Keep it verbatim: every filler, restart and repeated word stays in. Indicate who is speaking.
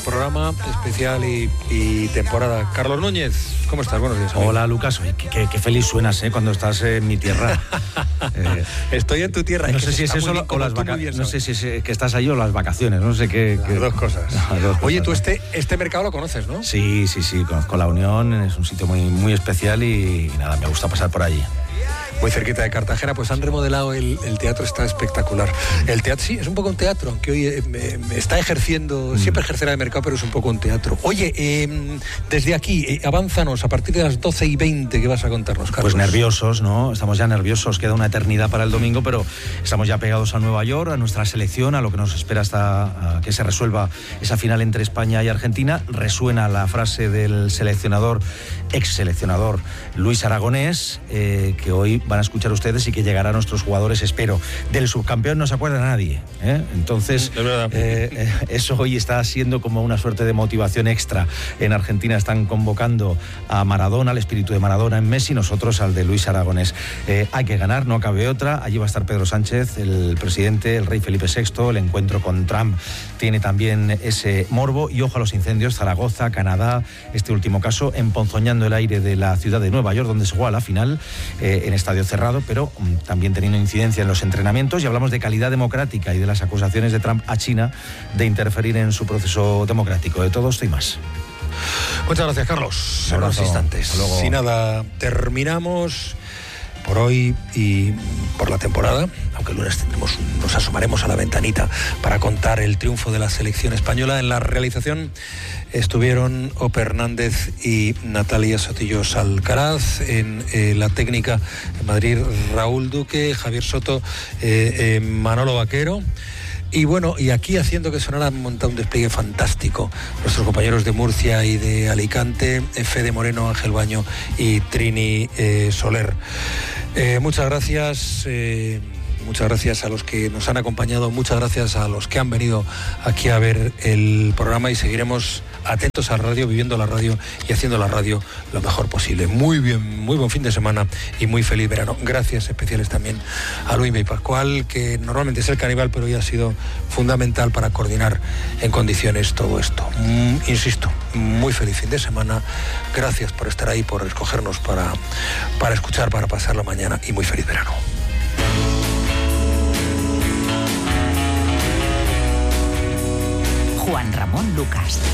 Speaker 1: programa especial y, y temporada. Carlos Núñez, ¿cómo estás? Buenos días. Amigo.
Speaker 2: Hola, Lucas. Oye, qué, qué, qué feliz suenas, ¿eh? Cuando estás en mi tierra.
Speaker 1: eh, Estoy en tu tierra.
Speaker 2: No
Speaker 1: es
Speaker 2: sé si es eso
Speaker 1: bien,
Speaker 2: o las vacaciones. No sé si es que estás ahí o las vacaciones. No sé qué.
Speaker 1: Las
Speaker 2: qué...
Speaker 1: dos cosas.
Speaker 2: Las dos
Speaker 1: Oye,
Speaker 2: cosas,
Speaker 1: tú
Speaker 2: ¿no?
Speaker 1: este, este mercado lo conoces, ¿no?
Speaker 2: Sí, sí, sí. Conozco La Unión. Es un sitio muy, muy especial y, y nada, me gusta pasar por allí.
Speaker 1: Muy cerquita de Cartagena, pues han remodelado el, el teatro, está espectacular. El teatro, sí, es un poco un teatro, aunque hoy eh, me está ejerciendo, mm. siempre ejercerá de mercado, pero es un poco un teatro. Oye, eh, desde aquí, eh, avánzanos a partir de las doce y veinte, ¿qué vas a contarnos, Carlos?
Speaker 2: Pues nerviosos, ¿no? Estamos ya nerviosos, queda una eternidad para el domingo, pero estamos ya pegados a Nueva York, a nuestra selección, a lo que nos espera hasta que se resuelva esa final entre España y Argentina. Resuena la frase del seleccionador, ex seleccionador Luis Aragonés, eh, que hoy van a escuchar ustedes y que llegará a nuestros jugadores, espero. Del subcampeón no se acuerda nadie, ¿eh? Entonces, eh, eh, eso hoy está siendo como una suerte de motivación extra. En Argentina están convocando a Maradona, al espíritu de Maradona en Messi, nosotros al de Luis Aragonés. Eh, hay que ganar, no cabe otra. Allí va a estar Pedro Sánchez, el presidente, el rey Felipe sexto. El encuentro con Trump tiene también ese morbo. Y ojo a los incendios, Zaragoza, Canadá, este último caso, emponzoñando el aire de la ciudad de Nueva York, donde se juega la final, eh, en estadio cerrado, pero um, también teniendo incidencia en los entrenamientos. Y hablamos de calidad democrática y de las acusaciones de Trump a China de interferir en su proceso democrático. De todo esto y más.
Speaker 1: Muchas gracias, Carlos. En unos instantes. Sin nada, terminamos por hoy y por la temporada, aunque el lunes tendremos, nos asomaremos a la ventanita para contar el triunfo de la selección española. En la realización estuvieron Ope Hernández y Natalia Sotillo Alcaraz. En eh, la técnica en Madrid, Raúl Duque, Javier Soto, eh, eh, Manolo Vaquero. Y bueno, y aquí haciendo que sonara, han montado un despliegue fantástico nuestros compañeros de Murcia y de Alicante, Fede Moreno, Ángel Baño y Trini eh, Soler. Eh, muchas gracias, eh, muchas gracias a los que nos han acompañado, muchas gracias a los que han venido aquí a ver el programa, y seguiremos atentos a la radio, viviendo la radio y haciendo la radio lo mejor posible. Muy bien, muy buen fin de semana y muy feliz verano. Gracias especiales también a Luis y Pascual, que normalmente es el caníbal, pero hoy ha sido fundamental para coordinar en condiciones todo esto. Mm, insisto, muy feliz fin de semana. Gracias por estar ahí, por escogernos para, para escuchar, para pasarlo mañana, y muy feliz verano.
Speaker 3: Juan Ramón Lucas.